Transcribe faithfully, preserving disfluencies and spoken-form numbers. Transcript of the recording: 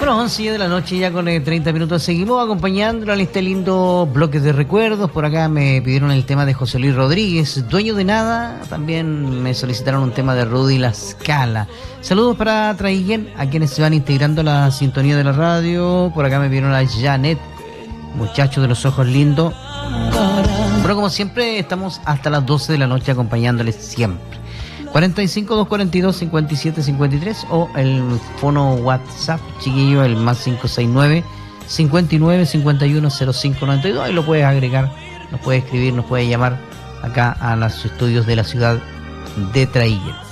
Bueno, once de la noche ya con eh, treinta minutos. Seguimos acompañándolo en este lindo bloque de recuerdos. Por acá me pidieron el tema de José Luis Rodríguez, Dueño de Nada. También me solicitaron un tema de Rudy La Scala. Saludos para Traiguén, a quienes se van integrando a la sintonía de la radio. Por acá me pidieron a Janet, muchacho de los ojos lindos. Bueno, como siempre, estamos hasta las doce de la noche acompañándoles siempre. cuarenta y cinco, doscientos cuarenta y dos, cincuenta y siete cincuenta y tres o el fono WhatsApp, chiquillo, el más cinco seis nueve, cincuenta y nueve, cincuenta y uno, cero cinco noventa y dos. Ahí lo puedes agregar, nos puedes escribir, nos puedes llamar acá a los estudios de la ciudad de Traiguén.